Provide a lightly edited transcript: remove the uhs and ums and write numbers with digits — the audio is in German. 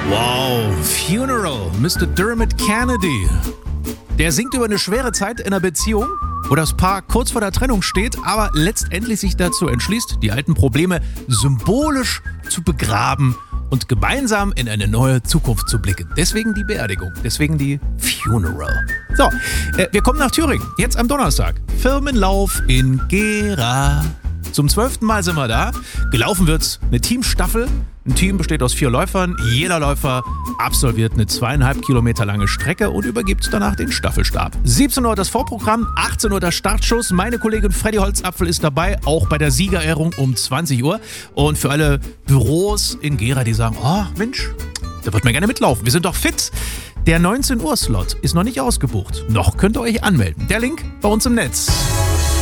Wow, Funeral, Mr. Dermot Kennedy. Der singt über eine schwere Zeit in einer Beziehung, wo das Paar kurz vor der Trennung steht, aber letztendlich sich dazu entschließt, die alten Probleme symbolisch zu begraben und gemeinsam in eine neue Zukunft zu blicken. Deswegen die Beerdigung, deswegen die Funeral. So, wir kommen nach Thüringen, jetzt am Donnerstag. Firmenlauf in Gera. Zum 12. Mal sind wir da. Gelaufen wird's eine Teamstaffel. Ein Team besteht aus 4 Läufern. Jeder Läufer absolviert eine 2,5 Kilometer lange Strecke und übergibt danach den Staffelstab. 17 Uhr das Vorprogramm, 18 Uhr das Startschuss. Meine Kollegin Freddy Holzapfel ist dabei, auch bei der Siegerehrung um 20 Uhr. Und für alle Büros in Gera, die sagen, oh Mensch, da wird man gerne mitlaufen. Wir sind doch fit. Der 19 Uhr Slot ist noch nicht ausgebucht. Noch könnt ihr euch anmelden. Der Link bei uns im Netz.